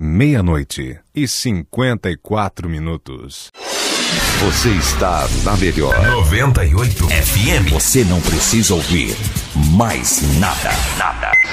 meia-noite e 54 minutos. Você está na melhor 98 FM. Você não precisa ouvir mais nada.